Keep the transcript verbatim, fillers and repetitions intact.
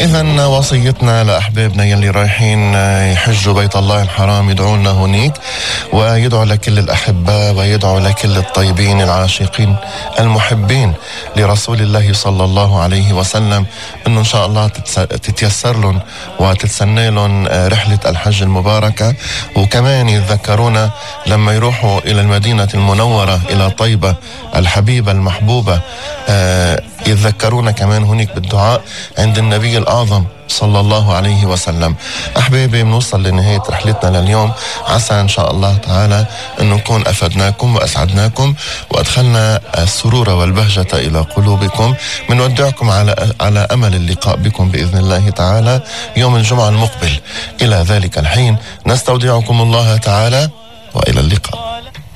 إذن وصيتنا لأحبابنا يلي رايحين يحجوا بيت الله الحرام يدعوا لنا هنيك، ويدعوا لكل الأحباء، ويدعوا لكل الطيبين العاشقين المحبين لرسول الله صلى الله عليه وسلم، إنه إن شاء الله تتيسر لهم وتتسنى لهم رحلة الحج المباركة. وكمان يتذكرونا لما يروحوا إلى المدينة المنورة إلى طيبة الحبيبة المحبوبة، يتذكرونا كمان هناك بالدعاء عند النبي الأعظم صلى الله عليه وسلم. أحبابي، بنوصل لنهاية رحلتنا لليوم، عسى إن شاء الله تعالى أن نكون أفدناكم وأسعدناكم وأدخلنا السرور والبهجة إلى قلوبكم. بنودعكم على على أمل اللقاء بكم بإذن الله تعالى يوم الجمعة المقبل. إلى ذلك الحين نستودعكم الله تعالى، وإلى اللقاء.